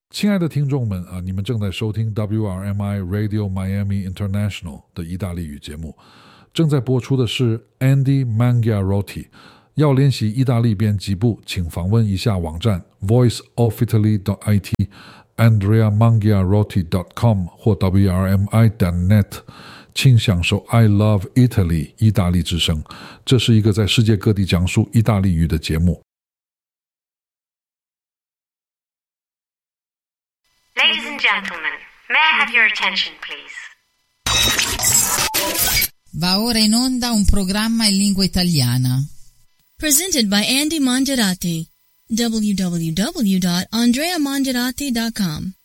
亲爱的听众们啊，你们正在收听 WRMI Radio Miami International 的意大利语节目，正在播出的是 Andy Mangiarotti。要练习意大利编辑部，请访问一下网站 voiceofitaly.it andreamangiarotti.com 或 wrmi.net， 请享受 I Love Italy 意大利之声。这是一个在世界各地讲述意大利语的节目。 Ladies and gentlemen, may I have your attention, please? Va ora in onda un programma in lingua italiana. Presented by Andy Mangiarotti. www.andreamangiarotti.com